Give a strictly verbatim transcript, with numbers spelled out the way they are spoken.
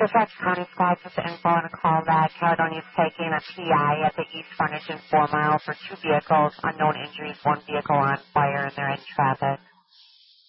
Fairfax County Squad, just info on a call that Caledonia is taking a P I at the East Frontage in four mile for two vehicles, unknown injuries, one vehicle on fire, and they're in traffic.